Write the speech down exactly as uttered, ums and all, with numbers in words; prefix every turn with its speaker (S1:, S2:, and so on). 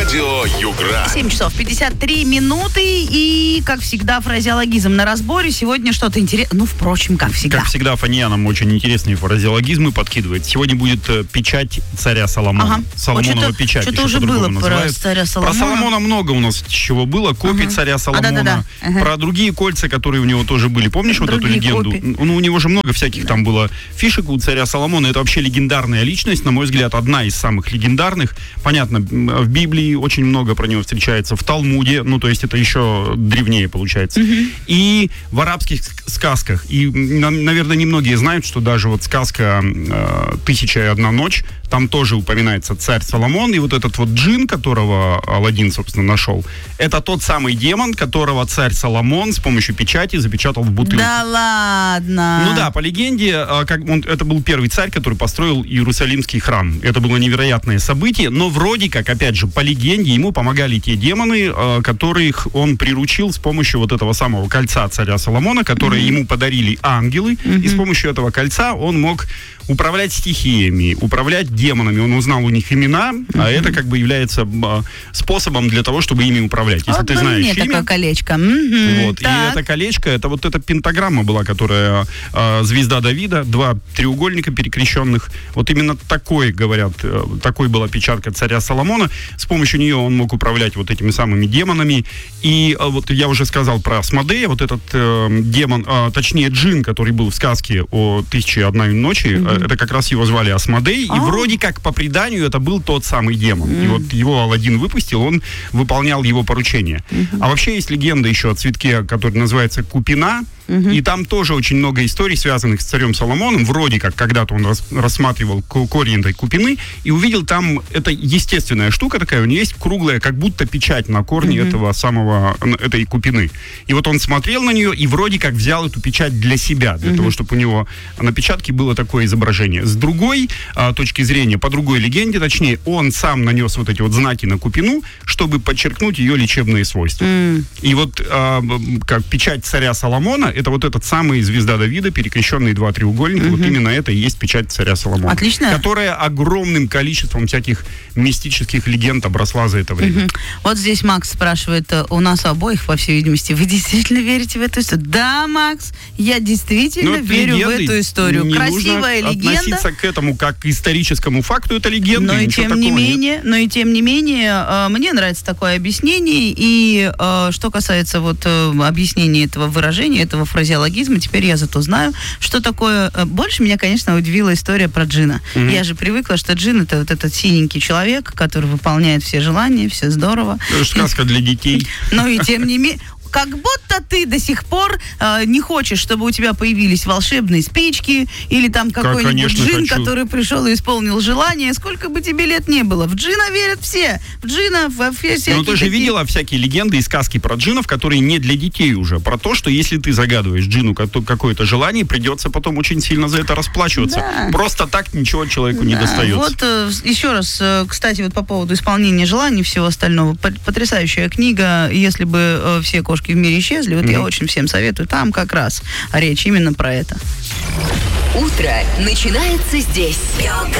S1: Радио Югра.
S2: семь часов пятьдесят три минуты. И, как всегда, фразеологизм на разборе. Сегодня что-то интересное. Ну, впрочем, как всегда.
S3: Как всегда, Фания нам очень интересные фразеологизмы подкидывает. Сегодня будет э, печать царя Соломона.
S2: Ага.
S3: Соломонова
S2: Вот
S3: печать.
S2: Что-то уже было про
S3: называют.
S2: царя Соломона.
S3: Про Соломона много у нас чего было. Копий
S2: Ага.
S3: царя Соломона.
S2: А, да-да-да. Ага.
S3: Про другие кольца, которые у него тоже были. Помнишь вот
S2: Другие
S3: эту легенду?
S2: копии.
S3: Ну, у него же много всяких
S2: Да.
S3: там было фишек у царя Соломона. Это вообще легендарная личность, на мой взгляд, одна из самых легендарных. Понятно, в Библии очень много про него встречается, в Талмуде, ну, то есть это еще древнее получается. Mm-hmm. И в арабских сказках. И, наверное, немногие знают, что даже вот сказка э, «Тысяча и одна ночь», там тоже упоминается царь Соломон, и вот этот вот джин, которого Аладдин, собственно, нашел, это тот самый демон, которого царь Соломон с помощью печати запечатал в бутылку.
S2: Да ладно?
S3: Ну да, по легенде, как он, это был первый царь, который построил Иерусалимский храм. Это было невероятное событие, но вроде как, опять же, по легенде, ему помогали те демоны, которых он приручил с помощью вот этого самого кольца царя Соломона, которое mm-hmm. ему подарили ангелы, mm-hmm. и с помощью этого кольца он мог управлять стихиями, управлять демонами. Он узнал у них имена, mm-hmm. а это как бы является а, способом для того, чтобы ими управлять. Если
S2: вот
S3: ты знаешь
S2: мне
S3: имя...
S2: такое колечко. Mm-hmm.
S3: Вот, и
S2: так.
S3: это колечко, это вот эта пентаграмма была, которая а, звезда Давида, два треугольника перекрещенных. Вот именно такой, говорят, такой была печатка царя Соломона. С помощью нее он мог управлять вот этими самыми демонами. И а, вот я уже сказал про Асмодея, вот этот э, демон, а, точнее джин, который был в сказке о «Тысяче и одной ночи», mm-hmm. это как раз его звали Асмодей,
S2: А-а-а.
S3: и вроде как по преданию это был тот самый демон. Mm-hmm. И вот его Аладдин выпустил, он выполнял его поручение. Mm-hmm. А вообще есть легенда еще о цветке, который называется купина, mm-hmm. и там тоже очень много историй, связанных с царем Соломоном. Вроде как когда-то он рас- рассматривал корень этой купины и увидел там, это естественная штука такая, у нее есть круглая, как будто печать на корне mm-hmm. этого самого, этой купины. И вот он смотрел на нее и вроде как взял эту печать для себя, для mm-hmm. того, чтобы у него на печатке было такое изображение. С другой а, точки зрения, по другой легенде, точнее, он сам нанес вот эти вот знаки на купину, чтобы подчеркнуть ее лечебные свойства. Mm. И вот а, как печать царя Соломона, это вот этот самый звезда Давида, перекрещенные два треугольника, mm-hmm. вот именно это и есть печать царя Соломона.
S2: Отлично.
S3: Которая огромным количеством всяких мистических легенд обросла за это время.
S2: Mm-hmm. Вот здесь Макс спрашивает у нас обоих, по всей видимости, вы действительно верите в эту историю? Да, Макс, я действительно
S3: ну,
S2: верю в эту историю.
S3: Не
S2: Красивая
S3: нужно
S2: легенда.
S3: относиться к этому как к историческому факту, это легенда.
S2: Но и тем не менее,
S3: нет.
S2: но и тем не менее, э, мне нравится такое объяснение. И э, что касается вот э, объяснения этого выражения, этого фразеологизма, теперь я зато знаю, что такое. Э, больше меня, конечно, удивила история про джина. Mm-hmm. Я же привыкла, что джин — это вот этот синенький человек, который выполняет все желания, все здорово.
S3: Это сказка для детей.
S2: Но и тем не менее. Как будто ты до сих пор э, не хочешь, чтобы у тебя появились волшебные спички или там какой-нибудь
S3: Конечно,
S2: джин,
S3: хочу.
S2: который пришел и исполнил желание. Сколько бы тебе лет не было. В джина верят все. В джина, во все всякие
S3: Ну, ты же
S2: такие...
S3: видела всякие легенды и сказки про джинов, которые не для детей уже. Про то, что если ты загадываешь джину какое-то желание, придется потом очень сильно за это расплачиваться.
S2: Да.
S3: Просто так ничего человеку да. не достается.
S2: Вот э, еще раз, э, кстати, вот по поводу исполнения желаний и всего остального. Потрясающая книга. Если бы э, все кошки в мире исчезли, вот mm-hmm. я очень всем советую. Там как раз речь именно про это.
S4: Утро начинается здесь. Йога.